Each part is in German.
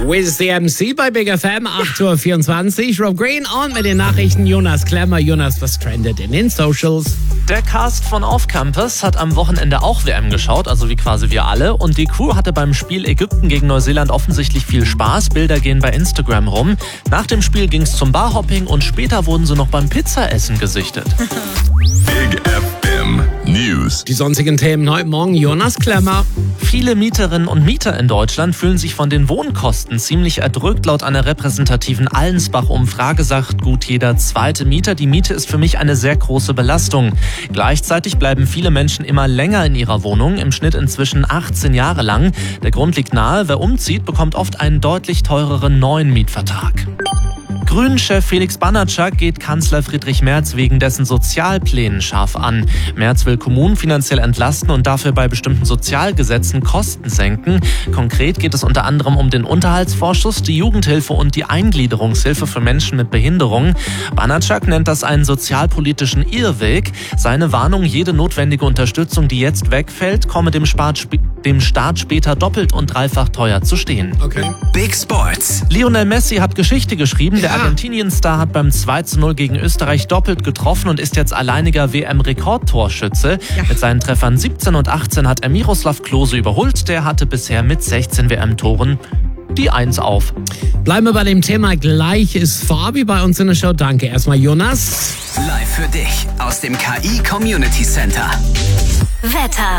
With the MC bei Big FM, 8:24 Uhr. Rob Green und mit den Nachrichten Jonas Klemmer. Jonas, was trendet in den Socials? Der Cast von Off Campus hat am Wochenende auch WM geschaut, also wie quasi wir alle. Und die Crew hatte beim Spiel Ägypten gegen Neuseeland offensichtlich viel Spaß. Bilder gehen bei Instagram rum. Nach dem Spiel ging es zum Barhopping und später wurden sie noch beim Pizzaessen gesichtet. Big FM News. Die sonstigen Themen heute Morgen, Jonas Klemmer. Viele Mieterinnen und Mieter in Deutschland fühlen sich von den Wohnkosten ziemlich erdrückt. Laut einer repräsentativen Allensbach-Umfrage sagt gut jeder zweite Mieter, die Miete ist für mich eine sehr große Belastung. Gleichzeitig bleiben viele Menschen immer länger in ihrer Wohnung, im Schnitt inzwischen 18 Jahre lang. Der Grund liegt nahe, wer umzieht, bekommt oft einen deutlich teureren neuen Mietvertrag. Grünen-Chef Felix Banatschak geht Kanzler Friedrich Merz wegen dessen Sozialplänen scharf an. Merz will Kommunen finanziell entlasten und dafür bei bestimmten Sozialgesetzen Kosten senken. Konkret geht es unter anderem um den Unterhaltsvorschuss, die Jugendhilfe und die Eingliederungshilfe für Menschen mit Behinderung. Banatschak nennt das einen sozialpolitischen Irrweg. Seine Warnung, jede notwendige Unterstützung, die jetzt wegfällt, komme dem Staat später doppelt und dreifach teuer zu stehen. Okay. Big Sports. Lionel Messi hat Geschichte geschrieben. Der Argentinien-Star hat beim 2:0 gegen Österreich doppelt getroffen und ist jetzt alleiniger WM-Rekordtorschütze. Mit seinen Treffern 17 und 18 hat er Miroslav Klose überholt. Der hatte bisher mit 16 WM-Toren die 1 auf. Bleiben wir bei dem Thema. Gleich ist Fabi bei uns in der Show. Danke erstmal, Jonas. Live für dich aus dem KI Community Center. Wetter.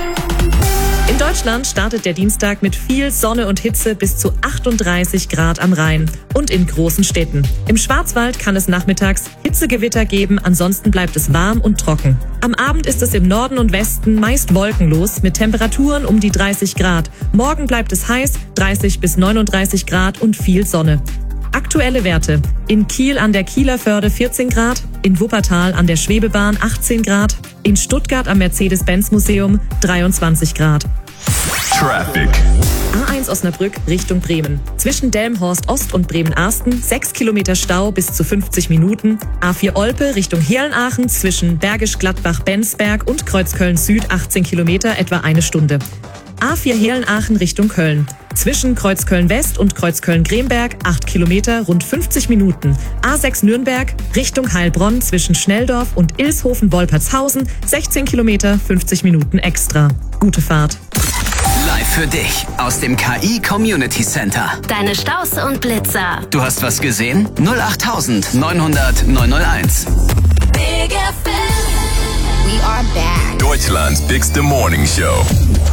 In Deutschland startet der Dienstag mit viel Sonne und Hitze bis zu 38 Grad am Rhein und in großen Städten. Im Schwarzwald kann es nachmittags Hitzegewitter geben, ansonsten bleibt es warm und trocken. Am Abend ist es im Norden und Westen meist wolkenlos mit Temperaturen um die 30 Grad. Morgen bleibt es heiß, 30 bis 39 Grad und viel Sonne. Aktuelle Werte. In Kiel an der Kieler Förde 14 Grad, in Wuppertal an der Schwebebahn 18 Grad, in Stuttgart am Mercedes-Benz-Museum 23 Grad. Traffic. A1 Osnabrück Richtung Bremen. Zwischen Delmenhorst Ost und Bremen-Arsten 6 Kilometer Stau bis zu 50 Minuten. A4 Olpe Richtung Herlenaachen zwischen Bergisch Gladbach-Bensberg und Kreuzköln Süd 18 Kilometer, etwa eine Stunde. A4 Herlenaachen Richtung Köln. Zwischen Kreuzköln West und Kreuzköln Gremberg 8 Kilometer, rund 50 Minuten. A6 Nürnberg Richtung Heilbronn zwischen Schnelldorf und Ilshofen-Wolpertshausen 16 Kilometer, 50 Minuten extra. Gute Fahrt. Live für dich aus dem KI Community Center. Deine Staus und Blitzer. Du hast was gesehen? 08900 901. Big FM. We are back. Deutschland's bigste Morning Show.